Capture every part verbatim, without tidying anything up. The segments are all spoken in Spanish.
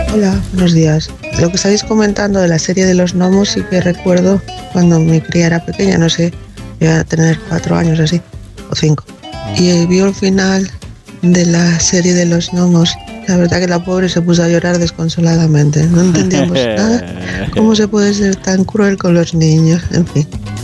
Hola, buenos días. Lo que estáis comentando de la serie de los gnomos sí que recuerdo cuando mi cría era pequeña, no sé, iba a tener cuatro años así, o cinco. Y vio el final de la serie de los gnomos. La verdad que la pobre se puso a llorar desconsoladamente. No entendíamos nada. ¿Cómo se puede ser tan cruel con los niños? En fin.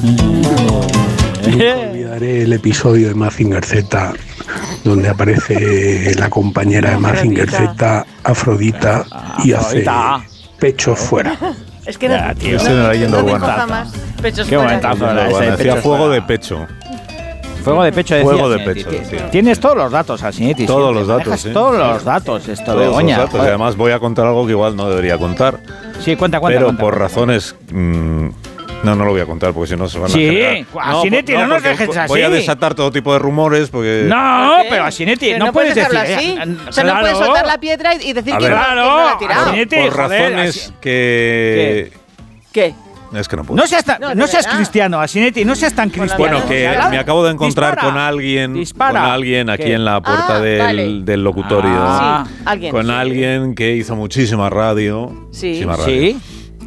Nunca olvidaré el episodio de Mazinger Z donde aparece la compañera de Mazinger Z, Afrodita, y hace pechos fuera. Es que era, ya, tío, estoy no leyendo urbana. Pechos Qué fuera. momentazo. Hacía fuego de pecho. Fuego de pecho, decía. Fuego de pecho, decía. Tienes todos los datos, Asinetti. Todos sí, los datos, sí. Todos los datos, esto Todos de Begoña. los datos. Y además voy a contar algo que igual no debería contar. Sí, cuenta, cuenta. Pero cuenta, por cuenta. razones... Mmm, no, no lo voy a contar porque si no se van sí, a generar. Asinetti, no, no, no nos dejes así. Voy a desatar todo tipo de rumores porque... No, pero Asinetti, Pero no, no puedes puedes decir... dejarlo así. eh, O sea, no claro. puedes soltar la piedra y decir A que ver. no, Claro, que no la ha tirado. Asinetti, por joder, razones Asi- que... ¿Qué? Es que no puedo. No seas, tan- No, de no seas verdad. cristiano, Asinetti, no seas tan cristiano. Bueno, Dispara. que Dispara. me acabo de encontrar Dispara. con alguien, Dispara. con alguien aquí ¿Qué? en la puerta Ah, del, vale. del locutorio. Ah. Sí, alguien. Con alguien que hizo muchísima radio. Sí. muchísima radio. Sí.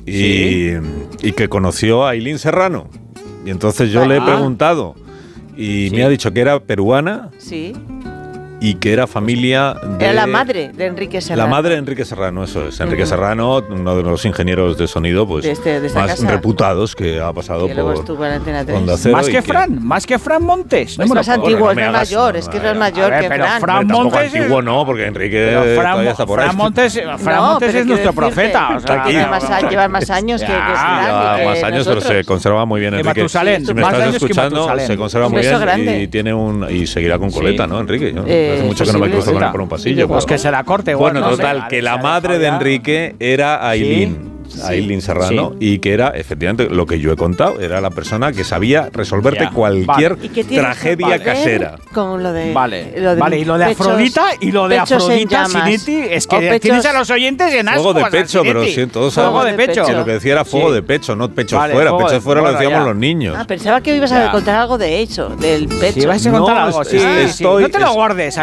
Y, y que conoció a Ailín Serrano. Y entonces yo Vale. le he preguntado y Sí. me ha dicho que era peruana Sí. y que era familia de... Era la madre de Enrique Serrano. La madre de Enrique Serrano, eso es. Enrique Serrano, uno de los ingenieros de sonido pues, De este- de esta más casa. reputados que ha pasado Que luego por estuvo en Antena tres. Onda Cero. Más y que Fran, más que Fran Montes. No Es me lo más puedo antiguo, no es me más hagas- mayor, no, es que no, es más no, mayor a ver, que pero Fran. Fran Pero tampoco Montes es- antiguo, no, porque Enrique Pero Fran, todavía está por ahí. Fran Montes, Fran No, Montes pero es quiero nuestro decirte profeta. O sea, Está aquí. Lleva más, a- lleva más años que, que Ya, Fran. Ya, y que más años, pero se nosotros. conserva muy bien Que Enrique. Matusalén, Si me más estás años que escuchando, Matusalén. se conserva Un muy beso bien grande. y tiene un y seguirá con coleta, ¿no, Enrique? Yo, Eh, hace mucho que no me posible, cruzo con él sí. por un pasillo. Pues pero- que se la corte. igual, Bueno, no sé, total, vale, que la se la madre de dejado ya. Enrique era Ailín. Sí. Ailín Serrano, Sí. y que era, efectivamente, lo que yo he contado, era la persona que sabía resolverte Ya, cualquier vale. ¿Y qué tiene tragedia que ver casera. Con lo de. Vale, lo de vale, y lo de pechos- Afrodita y lo de pechos en Afrodita llamas. Asinetti, es O que pechos- tienes a los oyentes en ascuas. Fuego de pecho, pero Asinetti. sí, todos Fuego sabemos de pecho. que lo que decía era fuego Sí. de pecho, no pecho Vale, fuera. fuego Pecho de- fuera lo bueno, decíamos ya. los niños. Ah, pensaba que ibas a Ya. contar algo de hecho, del pecho. Si vais a contar No, algo, es- sí, es- sí. estoy- No te lo es- guardes,